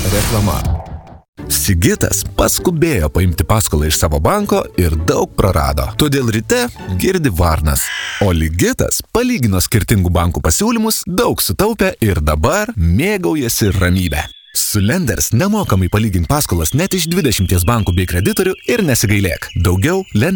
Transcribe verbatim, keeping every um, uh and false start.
Reklama. Sigitas paskubėjo paimti paskolą iš savo banko ir daug prarado. Todėl ryte girdi varnas. O Ligitas palygino skirtingų bankų pasiūlymus, daug sutaupė ir dabar mėgaujasi ramybę. Su Lenders nemokamai palygink paskolas net iš dvidešimties bankų bei kreditorių ir nesigailėk. Daugiau Lenders.